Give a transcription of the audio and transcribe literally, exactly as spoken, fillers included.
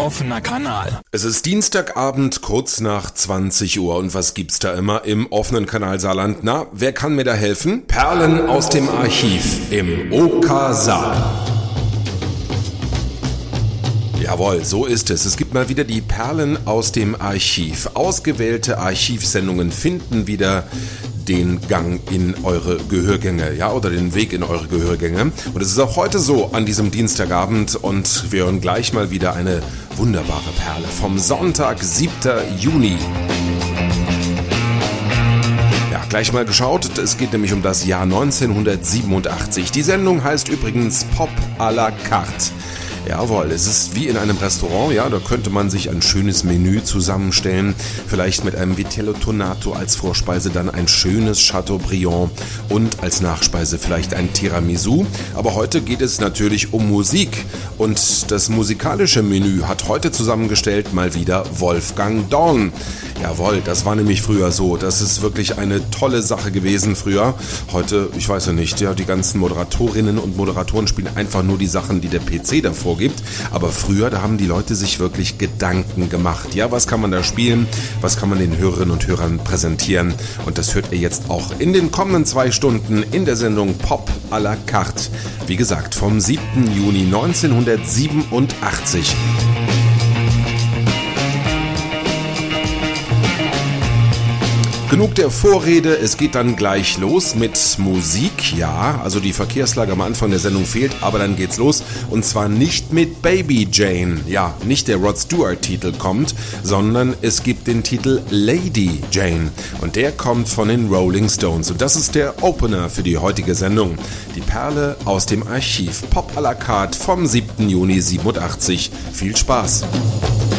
offener Kanal. Es ist Dienstagabend, kurz nach zwanzig Uhr. Und was gibt's da immer im offenen Kanal Saarland? Na, wer kann mir da helfen? Perlen aus dem Archiv im O K-Saal. Jawohl, so ist es. Es gibt mal wieder die Perlen aus dem Archiv. Ausgewählte Archivsendungen finden wieder den Gang in eure Gehörgänge, ja, oder den Weg in eure Gehörgänge. Und es ist auch heute so an diesem Dienstagabend und wir hören gleich mal wieder eine wunderbare Perle vom Sonntag, siebter Juni. Ja, gleich mal geschaut, es geht nämlich um das Jahr neunzehnhundertsiebenundachtzig. Die Sendung heißt übrigens Pop à la carte. Jawohl, es ist wie in einem Restaurant, ja, da könnte man sich ein schönes Menü zusammenstellen, vielleicht mit einem Vitello Tonato als Vorspeise, dann ein schönes Chateaubriand und als Nachspeise vielleicht ein Tiramisu. Aber heute geht es natürlich um Musik und das musikalische Menü hat heute zusammengestellt mal wieder Wolfgang Dorn. Jawohl, das war nämlich früher so, das ist wirklich eine tolle Sache gewesen früher. Heute, ich weiß ja nicht, ja, die ganzen Moderatorinnen und Moderatoren spielen einfach nur die Sachen, die der P C davor gibt. Aber früher, da haben die Leute sich wirklich Gedanken gemacht. Ja, was kann man da spielen? Was kann man den Hörerinnen und Hörern präsentieren? Und das hört ihr jetzt auch in den kommenden zwei Stunden in der Sendung Pop à la carte. Wie gesagt, vom siebten Juni neunzehnhundertsiebenundachtzig. Genug der Vorrede, es geht dann gleich los mit Musik, ja, also die Verkehrslage am Anfang der Sendung fehlt, aber dann geht's los und zwar nicht mit Baby Jane, ja, nicht der Rod Stewart Titel kommt, sondern es gibt den Titel Lady Jane und der kommt von den Rolling Stones und das ist der Opener für die heutige Sendung, die Perle aus dem Archiv, Pop à la carte vom siebten Juni siebenundachtzig, viel Spaß!